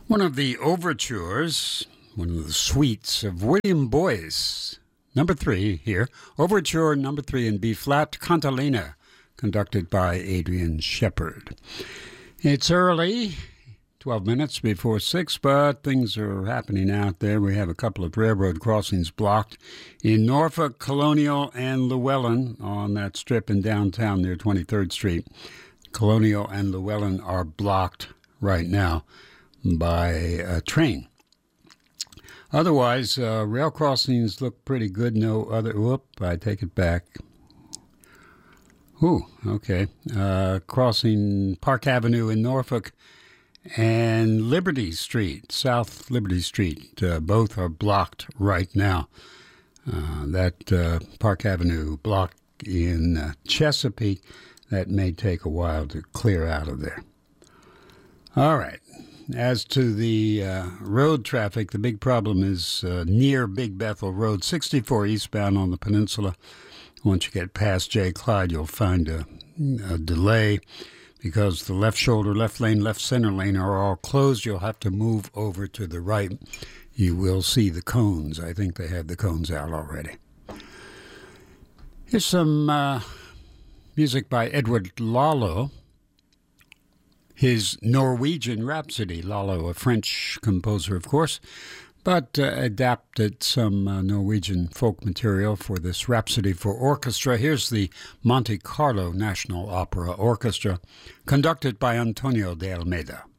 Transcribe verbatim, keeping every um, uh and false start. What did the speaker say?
One of the overtures, one of the suites of William Boyce, number three here, Overture number three in B-flat, Cantilena, conducted by Adrian Shepard. It's early, twelve minutes before six, but things are happening out there. We have a couple of railroad crossings blocked in Norfolk, Colonial, and Llewellyn on that strip in downtown near twenty-third Street. Colonial and Llewellyn are blocked right now by a train. Otherwise, uh, rail crossings look pretty good. No other, whoop, I take it back. Ooh, okay. Uh, crossing Park Avenue in Norfolk and Liberty Street, South Liberty Street, uh, both are blocked right now. Uh, that uh, Park Avenue block in uh, Chesapeake, that may take a while to clear out of there. All right. As to the uh, road traffic, the big problem is uh, near Big Bethel Road, sixty-four eastbound on the peninsula. Once you get past J. Clyde, you'll find a, a delay because the left shoulder, left lane, left center lane are all closed. You'll have to move over to the right. You will see the cones. I think they have the cones out already. Here's some uh, music by Edward Lalo. His Norwegian Rhapsody, Lalo, a French composer, of course, but uh, adapted some uh, Norwegian folk material for this Rhapsody for Orchestra. Here's the Monte Carlo National Opera Orchestra, conducted by Antonio de Almeida.